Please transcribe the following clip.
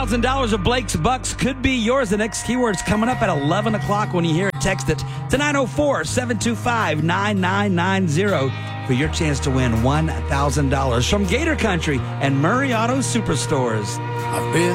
$1,000 of Blake's Bucks could be yours. The next keyword's coming up at 11 o'clock when you hear it. Text it to 904-725-9990 for your chance to win $1,000 from Gator Country and Murray Auto Superstores. I've been